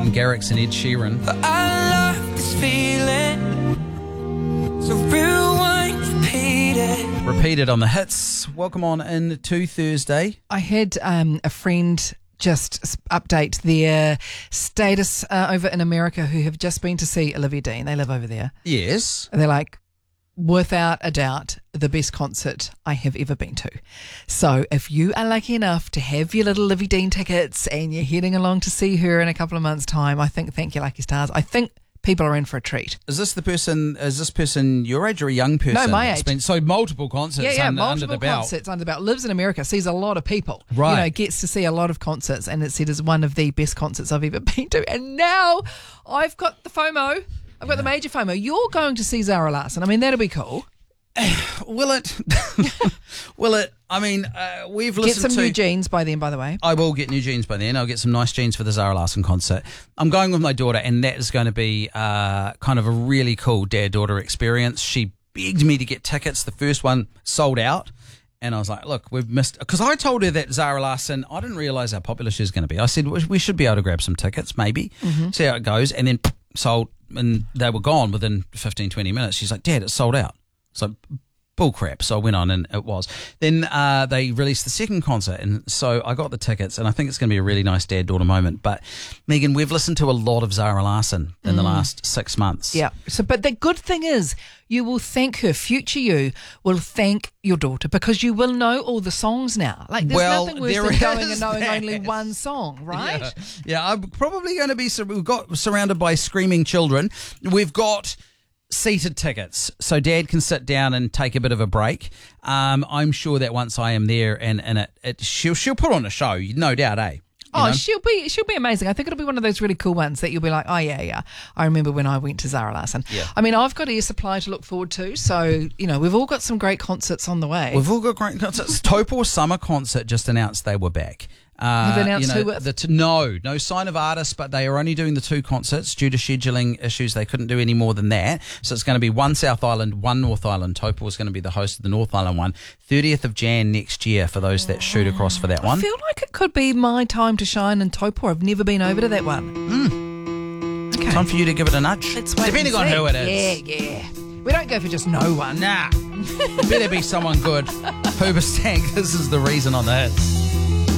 Martin Garrix and Ed Sheeran. I love this feeling. So rewind, repeat it. Repeated on the hits. Welcome on in to Thursday. I had a friend just update their status over in America who have just been to see Olivia Dean. They live over there. Yes. They're like, without a doubt, the best concert I have ever been to. So if you are lucky enough to have your little Olivia Dean tickets and you're heading along to see her in a couple of months' time, I think, thank you, lucky stars. I think people are in for a treat. Is this person your age or a young person? No, my It's age. been, so multiple concerts under multiple the belt. concerts under the belt. Lives in America, sees a lot of people. Right. You know, gets to see a lot of concerts, and it said is one of the best concerts I've ever been to. And now I've got the FOMO. I've got the major FOMO. You're going to see Zara Larsson. I mean, that'll be cool. Will it? Will it? I mean, we've Get listened some to... new jeans by then, by the way. I will get new jeans by then. I'll get some nice jeans for the Zara Larsson concert. I'm going with my daughter, and that is going to be kind of a really cool dad-daughter experience. She begged me to get tickets. The first one sold out. And I was like, look, we've missed... Because I told her that Zara Larsson, I didn't realise how popular she's going to be. I said, we should be able to grab some tickets, maybe, see how it goes. And then sold, and they were gone within 15, 20 minutes. She's like, Dad, it's sold out. So bull crap. So I went on and it was. Then they released the second concert, and so I got the tickets, and I think it's going to be a really nice dad-daughter moment. But Megan, we've listened to a lot of Zara Larsson in the last 6 months. Yeah. So, but the good thing is, you will thank her. Future you will thank your daughter because you will know all the songs now. Like, there's nothing worse than going and knowing only one song, right? Yeah, I'm probably going to be... We've got surrounded by screaming children. We've got seated tickets, so Dad can sit down and take a bit of a break. I'm sure that once I am there and she'll put on a show, no doubt, eh? You know? She'll be amazing. I think it'll be one of those really cool ones that you'll be like, oh yeah. I remember when I went to Zara Larsson. Yeah. I mean, I've got Air Supply to look forward to, so you know we've all got some great concerts on the way. We've all got great concerts. Topor Summer Concert just announced they were back. Have they announced who with? No sign of artists, but they are only doing the 2 concerts due to scheduling issues. They couldn't do any more than that. So it's going to be one South Island, one North Island. Topor is going to be the host of the North Island one. 30th of Jan next year for those that shoot across for that one. I feel like it could be my time to shine in Topor. I've never been over to that one. Okay. Time for you to give it a nudge. Let's wait Depending and on see. who it is. Yeah. We don't go for just no one. Nah. It better be someone good. Hoobastank, this is the reason on the hits.